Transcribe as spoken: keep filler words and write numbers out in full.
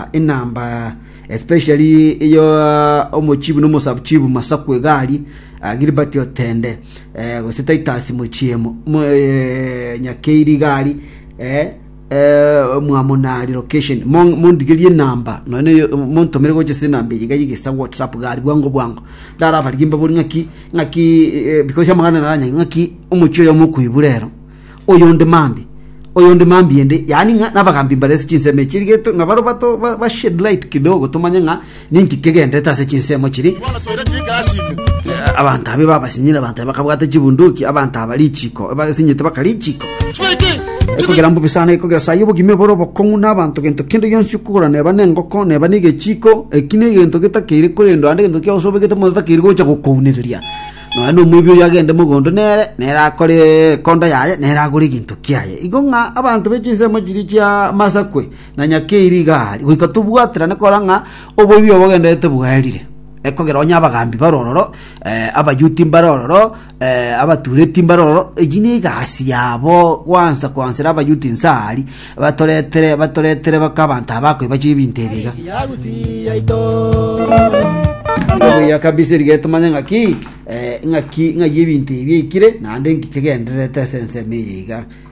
inamba especially iyo omochibu no musabchibu masakwe gari Gilbert Otende eh gusitaitasi muchiemo nyakeiri gari eh eh mwamonari location mondigirie number none montomere goche se number yigaye gisa WhatsApp gari bwango bwango dara barigimba buri ngaki ngaki because amagana naranya ngaki umucho yo mukuiburero oyonde mambi oyonde mambi ende yani nabagambi mbarese chinseme chirigeto ngabaro bato ba shed light kidogo tumanye nga ninki kegende tase chinsemo chiri abantu abe babasinyira abantu bakabwata kibunduki abantu abalichiko abasinyite bakalichiko kugira mbu bisana kugira sayibo gime boro bokongu nabantu gento kendo yonsukura neba nengoko neba nige chiko ekine gento gitakiri kurendo ande gento kyo sobe gito mutakiri gocha gukouniria no anu mubyo yagende mugondo nere nera akore konda yaye nera aguri gintu kiyaye igonga abantu bechinse mujiri kya masakwe na nyakeiri gari gwikatubwatira nakoranga obobyo bogende tebugayirire ekogera onyabagambi barororo eh abayuti barororo eh abatureti barororo ejine gasi yabo kwanza kwansera abayuti nsari batoretere batoretere bakabanta bakwe bachibintebega ya kabisa rigeto manyanga ki eh ngaki ngayibintebye ikire nande ngikegenderete sense meyiga